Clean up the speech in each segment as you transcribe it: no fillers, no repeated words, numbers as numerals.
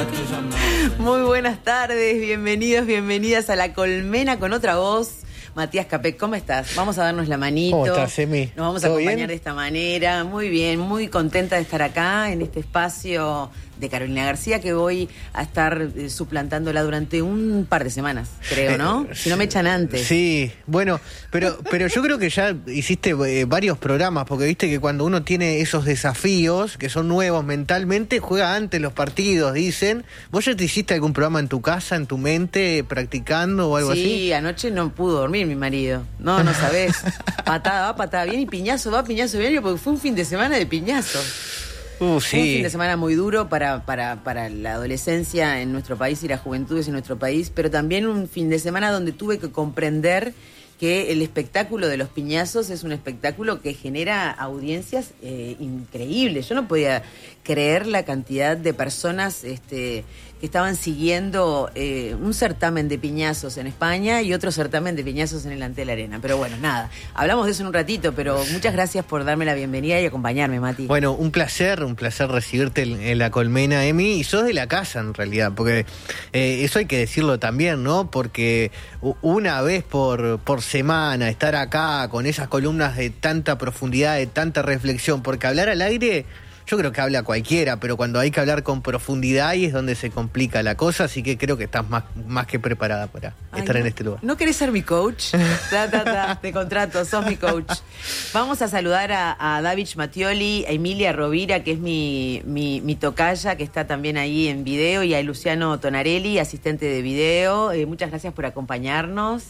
Muy buenas tardes, bienvenidos, bienvenidas a La Colmena con otra voz. Matías Capek, ¿cómo estás? Vamos a darnos la manito. ¿Cómo estás, Emi? Nos vamos a acompañar de esta manera. Muy bien, muy contenta de estar acá en este espacio de Carolina García, que voy a estar suplantándola durante un par de semanas, creo, ¿no? Si no me echan antes. Sí, bueno, pero yo creo que ya hiciste varios programas, porque viste que cuando uno tiene esos desafíos, que son nuevos mentalmente, juega antes los partidos, dicen. ¿Vos ya te hiciste algún programa en tu casa, en tu mente, practicando o algo así? Sí, anoche no pudo dormir mi marido. No sabés. Patada va, patada bien, y piñazo va, piñazo viene, porque fue un fin de semana de piñazo. Sí. Un fin de semana muy duro para la adolescencia en nuestro país y las juventudes en nuestro país, pero también un fin de semana donde tuve que comprender que el espectáculo de los piñazos es un espectáculo que genera audiencias increíbles. Yo no podía creer la cantidad de personas que estaban siguiendo un certamen de piñazos en España y otro certamen de piñazos en el Antel Arena. Pero bueno, nada, hablamos de eso en un ratito, pero muchas gracias por darme la bienvenida y acompañarme, Mati. Bueno, un placer recibirte en La Colmena, Emi, y sos de la casa en realidad, porque eso hay que decirlo también, ¿no? Porque una vez por semana estar acá con esas columnas de tanta profundidad, de tanta reflexión, porque hablar al aire, yo creo que habla cualquiera, pero cuando hay que hablar con profundidad ahí es donde se complica la cosa, así que creo que estás más que preparada para estar en este lugar. ¿No querés ser mi coach? Te contrato, sos mi coach. Vamos a saludar a David Mattioli, a Emilia Rovira, que es mi tocaya, que está también ahí en video, y a Luciano Tonarelli, asistente de video. Muchas gracias por acompañarnos.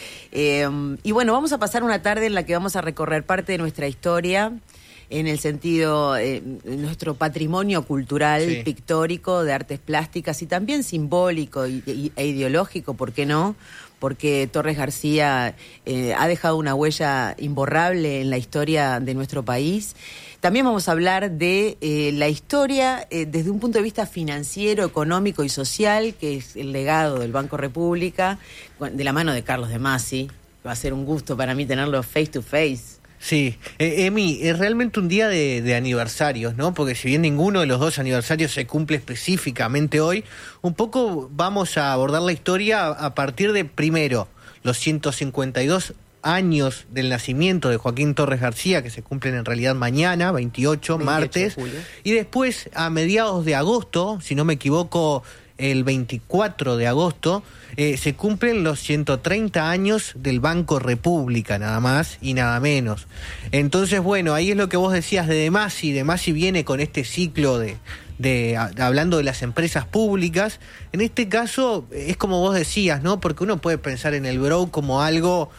Y bueno, vamos a pasar una tarde en la que vamos a recorrer parte de nuestra historia, en el sentido nuestro patrimonio cultural, sí, pictórico, de artes plásticas y también simbólico e ideológico, ¿por qué no? Porque Torres García ha dejado una huella imborrable en la historia de nuestro país. También vamos a hablar de la historia desde un punto de vista financiero, económico y social, que es el legado del Banco República, de la mano de Carlos de Masi. Va a ser un gusto para mí tenerlo face to face. Sí, Emi, es realmente un día de aniversarios, ¿no? Porque si bien ninguno de los dos aniversarios se cumple específicamente hoy, un poco vamos a abordar la historia a partir de, primero, los 152 años del nacimiento de Joaquín Torres García, que se cumplen en realidad mañana, 28 martes, de julio. Y después, a mediados de agosto, si no me equivoco, el 24 de agosto, se cumplen los 130 años del Banco República, nada más y nada menos. Entonces, bueno, ahí es lo que vos decías de Masi. De Masi viene con este ciclo hablando de las empresas públicas. En este caso, es como vos decías, ¿no? Porque uno puede pensar en el BROW como algo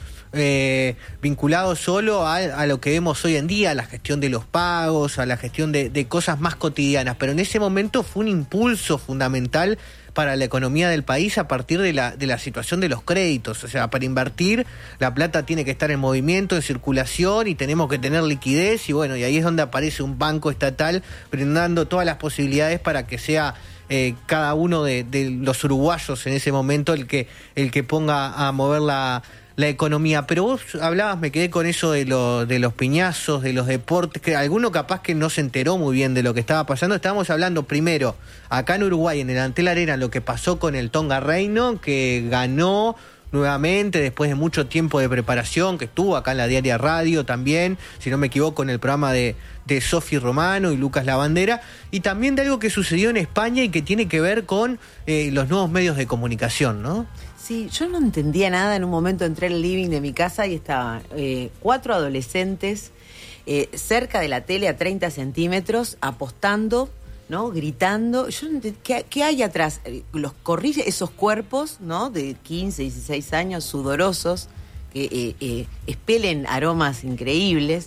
vinculado solo a lo que vemos hoy en día, a la gestión de los pagos, a la gestión de cosas más cotidianas, pero en ese momento fue un impulso fundamental para la economía del país a partir de la situación de los créditos. O sea, para invertir, la plata tiene que estar en movimiento, en circulación, y tenemos que tener liquidez, y bueno, y ahí es donde aparece un banco estatal brindando todas las posibilidades para que sea cada uno de los uruguayos en ese momento el que ponga a mover la economía. Pero vos hablabas, me quedé con eso de los piñazos, de los deportes, que alguno capaz que no se enteró muy bien de lo que estaba pasando. Estábamos hablando primero, acá en Uruguay, en el Antel Arena, lo que pasó con el Tonga Reino, que ganó nuevamente después de mucho tiempo de preparación, que estuvo acá en la Diaria Radio también, si no me equivoco, en el programa de Sofi Romano y Lucas Lavandera, y también de algo que sucedió en España y que tiene que ver con los nuevos medios de comunicación, ¿no? Sí, yo no entendía nada. En un momento entré al living de mi casa y estaban 4 adolescentes cerca de la tele a 30 centímetros apostando, ¿no? Gritando. Yo no entendía, ¿qué hay atrás? Los corrí esos cuerpos, ¿no? De 15, 16 años, sudorosos, que expelen aromas increíbles.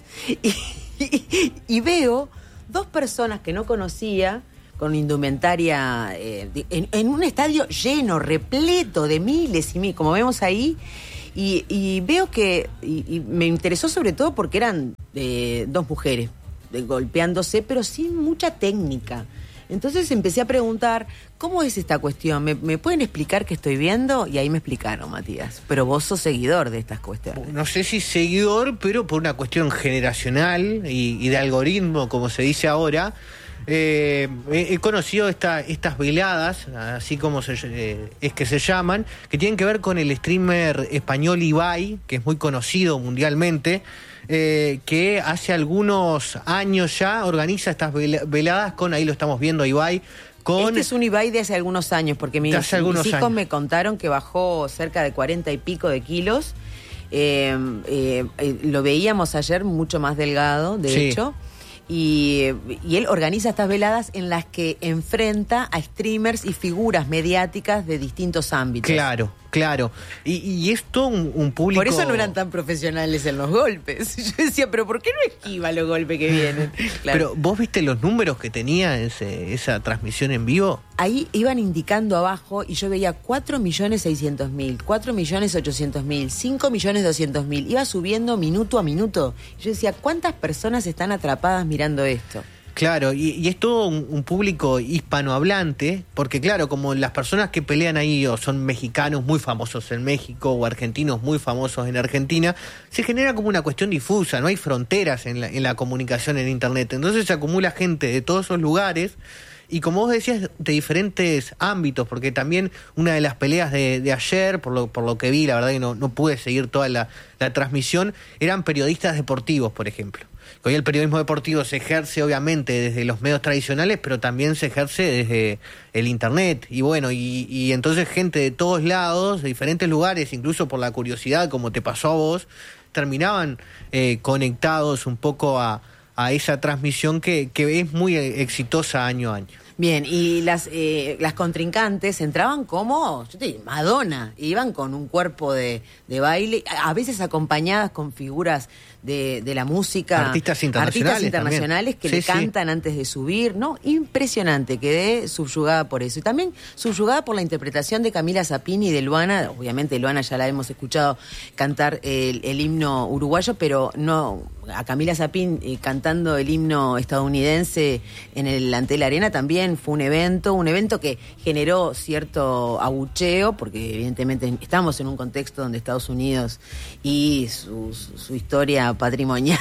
Y veo 2 personas que no conocía, con indumentaria en un estadio lleno, repleto de miles y miles, como vemos ahí, y veo que y me interesó sobre todo porque eran 2 mujeres golpeándose, pero sin mucha técnica. Entonces empecé a preguntar, ¿cómo es esta cuestión? ¿Me pueden explicar qué estoy viendo? Y ahí me explicaron, Matías. Pero vos sos seguidor de estas cuestiones. No sé si seguidor, pero por una cuestión generacional y de algoritmo, como se dice ahora, He conocido estas veladas, así como es que se llaman, que tienen que ver con el streamer español Ibai, que es muy conocido mundialmente, que hace algunos años ya organiza estas veladas con, ahí lo estamos viendo a Ibai, Este es un Ibai de hace algunos años, porque mis hijos me contaron que bajó cerca de 40 y pico de kilos. Lo veíamos ayer mucho más delgado, de hecho. Y él organiza estas veladas en las que enfrenta a streamers y figuras mediáticas de distintos ámbitos. Claro. Y es todo un público... Por eso no eran tan profesionales en los golpes. Yo decía, pero ¿por qué no esquiva los golpes que vienen? Claro. Pero ¿vos viste los números que tenía esa transmisión en vivo? Ahí iban indicando abajo y yo veía 4.600.000, 4.800.000, 5.200.000. Iba subiendo minuto a minuto. Yo decía, ¿cuántas personas están atrapadas mirando esto? Claro, y es todo un público hispanohablante, porque claro, como las personas que pelean ahí o son mexicanos muy famosos en México o argentinos muy famosos en Argentina, se genera como una cuestión difusa, no hay fronteras en la comunicación en Internet. Entonces se acumula gente de todos esos lugares y, como vos decías, de diferentes ámbitos, porque también una de las peleas de ayer, por lo que vi, la verdad que no pude seguir toda la transmisión, eran periodistas deportivos, por ejemplo. Hoy el periodismo deportivo se ejerce obviamente desde los medios tradicionales, pero también se ejerce desde el Internet. Y bueno, y entonces gente de todos lados, de diferentes lugares, incluso por la curiosidad, como te pasó a vos, terminaban conectados un poco a esa transmisión que es muy exitosa año a año. Bien, y las contrincantes entraban como, yo te digo, Madonna, iban con un cuerpo de baile, a veces acompañadas con figuras de la música. Artistas internacionales que le cantan antes de subir, ¿no? Impresionante, quedé subyugada por eso. Y también subyugada por la interpretación de Camila Zapini y de Luana. Obviamente Luana ya la hemos escuchado cantar el himno uruguayo, pero no a Camila Zapini cantando el himno estadounidense en el Antel Arena también fue un evento que generó cierto abucheo, porque evidentemente estamos en un contexto donde Estados Unidos y su historia patrimonial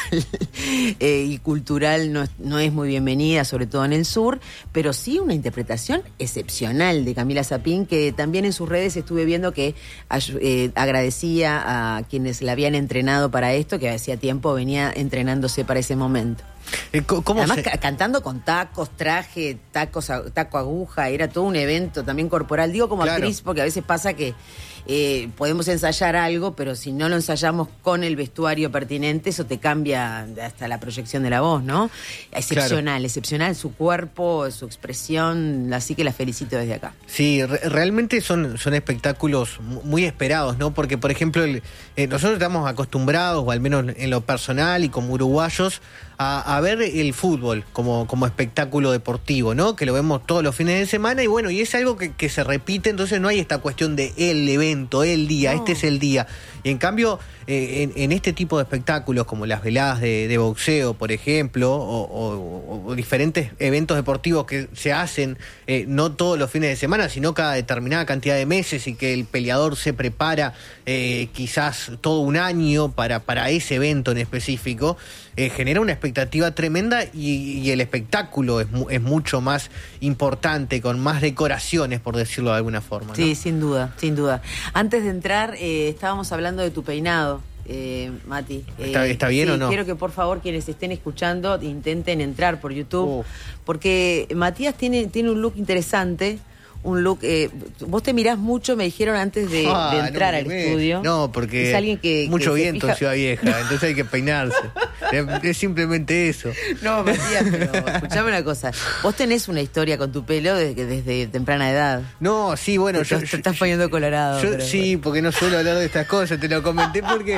y cultural no es muy bienvenida, sobre todo en el sur, pero sí una interpretación excepcional de Camila Zapín, que también en sus redes estuve viendo que agradecía a quienes la habían entrenado para esto, que hacía tiempo venía entrenándose para ese momento. Además cantando con tacos, traje, taco aguja, era todo un evento también corporal. Digo como actriz porque a veces pasa que podemos ensayar algo, pero si no lo ensayamos con el vestuario pertinente, eso te cambia hasta la proyección de la voz, ¿no? Excepcional su cuerpo, su expresión, así que la felicito desde acá. Sí, realmente son espectáculos muy esperados, ¿no? Porque, por ejemplo, nosotros estamos acostumbrados, o al menos en lo personal y como uruguayos, a ver el fútbol como espectáculo deportivo, ¿no? Que lo vemos todos los fines de semana y bueno, y es algo que se repite, entonces no hay esta cuestión de el evento, el día, este es el día. Y en cambio, en este tipo de espectáculos como las veladas de boxeo, por ejemplo, o diferentes eventos deportivos que se hacen no todos los fines de semana, sino cada determinada cantidad de meses, y que el peleador se prepara quizás todo un año para ese evento en específico, genera una expectativa tremenda y el espectáculo es mucho más importante, con más decoraciones, por decirlo de alguna forma, ¿no? Sí, sin duda. Antes de entrar, estábamos hablando de tu peinado, Mati. ¿Está bien o no? Quiero que por favor quienes estén escuchando intenten entrar por YouTube, porque Matías tiene un look interesante. Un look, vos te mirás mucho, me dijeron antes de entrar al estudio. No, porque es alguien que mucho viento en Ciudad Vieja, entonces hay que peinarse. Es simplemente eso. No, Matías, pero escuchame una cosa. Vos tenés una historia con tu pelo desde temprana edad. No, sí, bueno, te estás poniendo colorado. Sí, porque no suelo hablar de estas cosas, te lo comenté porque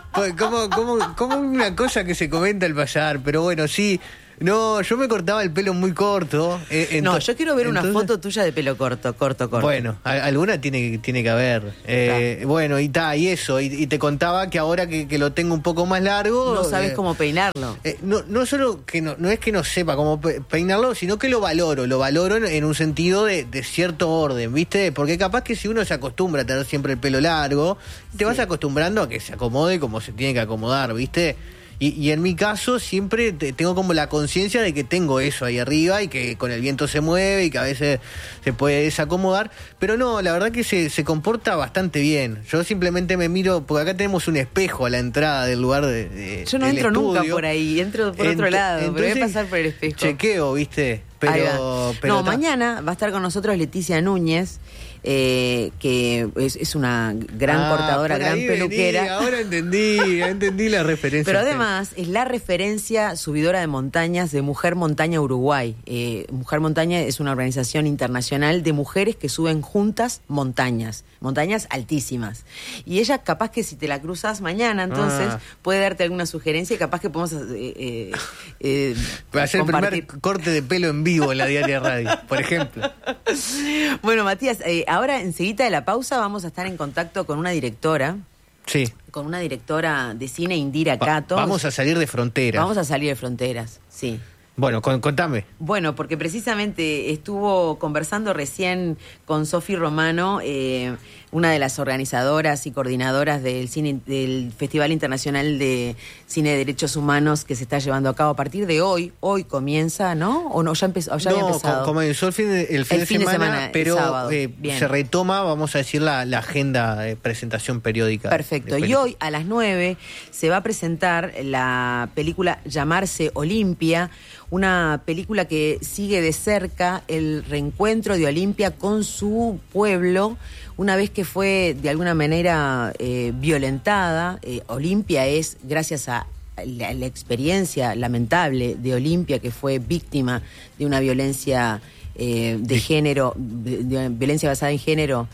como una cosa que se comenta al pasar, pero bueno, sí. No, yo me cortaba el pelo muy corto. Yo quiero ver una foto tuya de pelo corto. Bueno, alguna tiene que haber. Bueno, y eso. Y te contaba que ahora que lo tengo un poco más largo... No sabes cómo peinarlo. No solo que no es que no sepa cómo peinarlo, sino que lo valoro en un sentido de cierto orden, ¿viste? Porque capaz que si uno se acostumbra a tener siempre el pelo largo, te vas acostumbrando a que se acomode como se tiene que acomodar, ¿viste? Y en mi caso siempre tengo como la conciencia de que tengo eso ahí arriba y que con el viento se mueve y que a veces se puede desacomodar, pero no, la verdad que se comporta bastante bien. Yo simplemente me miro, porque acá tenemos un espejo a la entrada del lugar yo no entro nunca por ahí, entro por otro lado, entonces, pero voy a pasar por el espejo. Chequeo, ¿viste? Pero no, mañana va a estar con nosotros Leticia Núñez, que es una gran cortadora, gran peluquera. Vení, ahora entendí la referencia. Pero además es la referencia subidora de montañas de Mujer Montaña Uruguay. Mujer Montaña es una organización internacional de mujeres que suben juntas montañas altísimas. Y ella capaz que si te la cruzas mañana, entonces puede darte alguna sugerencia y capaz que podemos va a ser el primer corte de pelo en vivo en la Diaria Radio, por ejemplo. Bueno, Matías, ahora enseguida de la pausa vamos a estar en contacto con una directora. Sí. Con una directora de cine, Indira Cato. Vamos a salir de fronteras. Vamos a salir de fronteras, sí. Bueno, contame. Bueno, porque precisamente estuvo conversando recién con Sofi Romano, una de las organizadoras y coordinadoras del Festival Internacional de Cine de Derechos Humanos que se está llevando a cabo a partir de hoy. Hoy comienza, ¿no? ¿O no? Ya había empezado. Comenzó el fin de semana, pero sábado, se retoma, vamos a decir, la agenda de presentación periódica. Perfecto. Y hoy a las 9 se va a presentar la película Llamarse Olimpia, una película que sigue de cerca el reencuentro de Olimpia con su pueblo, una vez que fue de alguna manera violentada. Olimpia es, gracias a la experiencia lamentable de Olimpia, que fue víctima de una violencia de género, de violencia basada en género,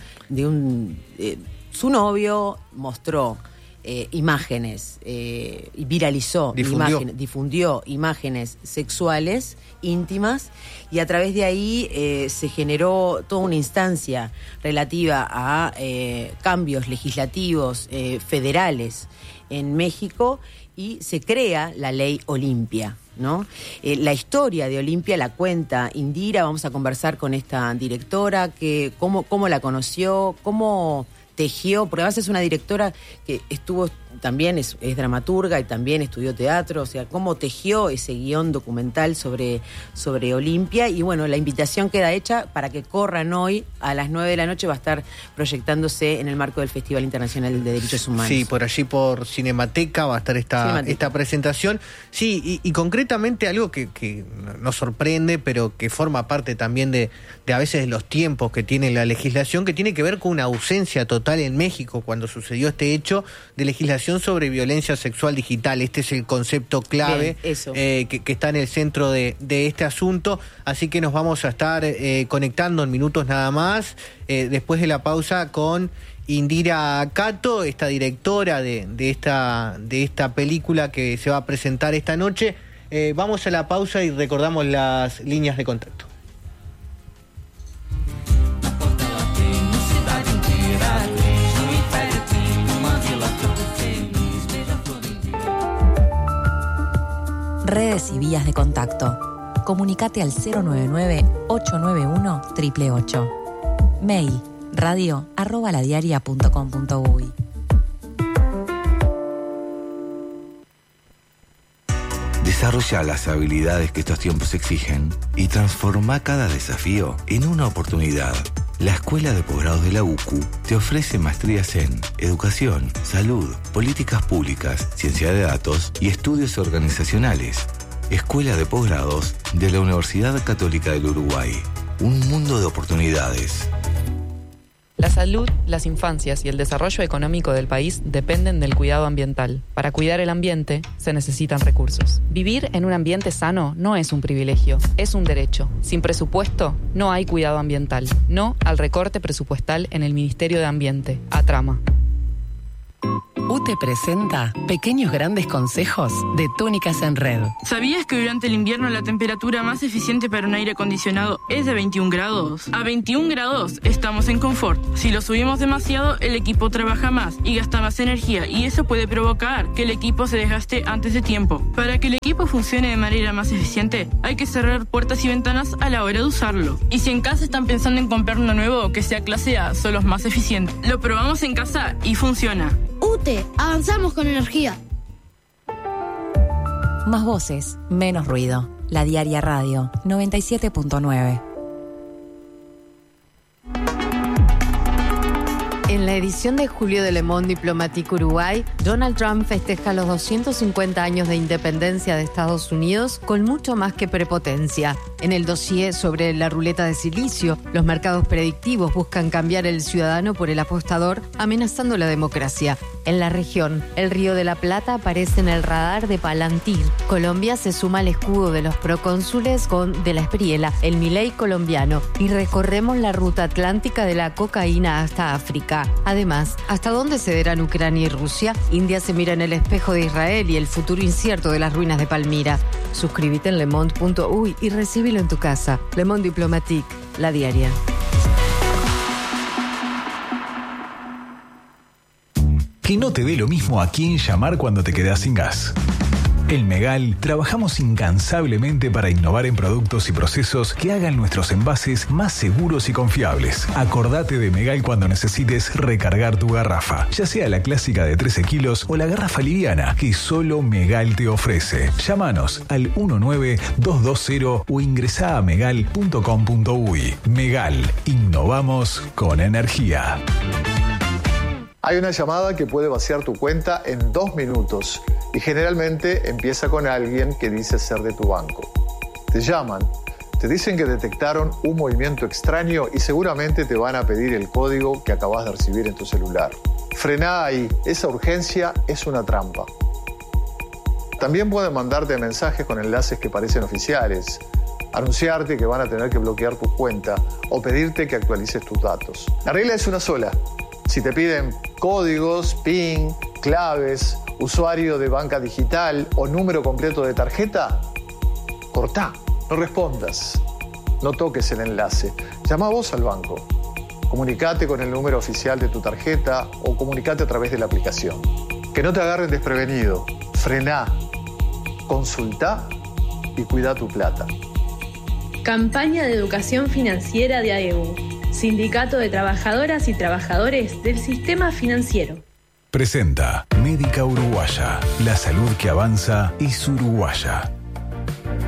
su novio mostró imágenes, y viralizó, difundió imágenes sexuales íntimas, y a través de ahí se generó toda una instancia relativa a cambios legislativos federales en México, y se crea la ley Olimpia, ¿no? La historia de Olimpia la cuenta Indira. Vamos a conversar con esta directora, cómo la conoció, cómo tejió, porque además es una directora que estuvo también, es dramaturga y también estudió teatro, o sea, cómo tejió ese guión documental sobre Olimpia. Y bueno, la invitación queda hecha para que corran hoy a las 9 de la noche, va a estar proyectándose en el marco del Festival Internacional de Derechos Humanos. Sí, por allí por Cinemateca va a estar esta presentación. Sí, y concretamente algo que nos sorprende, pero que forma parte también de a veces de los tiempos que tiene la legislación, que tiene que ver con una ausencia total en México cuando sucedió este hecho de legislación sobre violencia sexual digital. Este es el concepto clave. Bien, que está en el centro de este asunto, así que nos vamos a estar conectando en minutos nada más, después de la pausa, con Indira Cato, esta directora de esta película que se va a presentar esta noche. Vamos a la pausa y recordamos las líneas de contacto. Redes y vías de contacto. Comunicate al 099-891-888. Mail radio@ladiaria.com.uy. Desarrolla las habilidades que estos tiempos exigen y transforma cada desafío en una oportunidad. La Escuela de Posgrados de la UCU te ofrece maestrías en Educación, Salud, Políticas Públicas, Ciencia de Datos y Estudios Organizacionales. Escuela de Posgrados de la Universidad Católica del Uruguay. Un mundo de oportunidades. La salud, las infancias y el desarrollo económico del país dependen del cuidado ambiental. Para cuidar el ambiente se necesitan recursos. Vivir en un ambiente sano no es un privilegio, es un derecho. Sin presupuesto, no hay cuidado ambiental. No al recorte presupuestal en el Ministerio de Ambiente. Atrama. UTE presenta Pequeños Grandes Consejos de Túnicas en Red. ¿Sabías que durante el invierno la temperatura más eficiente para un aire acondicionado es de 21 grados? A 21 grados estamos en confort. Si lo subimos demasiado, el equipo trabaja más y gasta más energía, y eso puede provocar que el equipo se desgaste antes de tiempo. Para que el equipo funcione de manera más eficiente, hay que cerrar puertas y ventanas a la hora de usarlo. Y si en casa están pensando en comprar uno nuevo que sea clase A, son los más eficientes. Lo probamos en casa y funciona. UTE, avanzamos con energía. Más voces, menos ruido. La Diaria Radio 97.9. En la edición de julio de Le Monde Diplomatique Uruguay, Donald Trump festeja los 250 años de independencia de Estados Unidos con mucho más que prepotencia. En el dossier sobre la ruleta de silicio, los mercados predictivos buscan cambiar el ciudadano por el apostador, amenazando la democracia. En la región, el Río de la Plata aparece en el radar de Palantir. Colombia se suma al escudo de los procónsules con De la Espriella, el Milei colombiano, y recorremos la ruta atlántica de la cocaína hasta África. Además, ¿hasta dónde cederán Ucrania y Rusia? India se mira en el espejo de Israel y el futuro incierto de las ruinas de Palmira. Suscríbete en lemonde.uy y recíbelo en tu casa. Le Monde Diplomatique, la diaria. Que no te dé lo mismo a quién llamar cuando te quedas sin gas. En Megal trabajamos incansablemente para innovar en productos y procesos que hagan nuestros envases más seguros y confiables. Acordate de Megal cuando necesites recargar tu garrafa, ya sea la clásica de 13 kilos o la garrafa liviana que solo Megal te ofrece. Llámanos al 19220 o ingresá a megal.com.uy. Megal, innovamos con energía. Hay una llamada que puede vaciar tu cuenta en 2 minutos y generalmente empieza con alguien que dice ser de tu banco. Te llaman, te dicen que detectaron un movimiento extraño y seguramente te van a pedir el código que acabas de recibir en tu celular. Frená ahí, esa urgencia es una trampa. También pueden mandarte mensajes con enlaces que parecen oficiales, anunciarte que van a tener que bloquear tu cuenta o pedirte que actualices tus datos. La regla es una sola. Si te piden códigos, PIN, claves, usuario de banca digital o número completo de tarjeta, cortá, no respondas, no toques el enlace. Llama vos al banco, comunicate con el número oficial de tu tarjeta o comunicate a través de la aplicación. Que no te agarren desprevenido, frená, consultá y cuida tu plata. Campaña de educación financiera de AEU. Sindicato de Trabajadoras y Trabajadores del Sistema Financiero. Presenta Médica Uruguaya. La salud que avanza es uruguaya.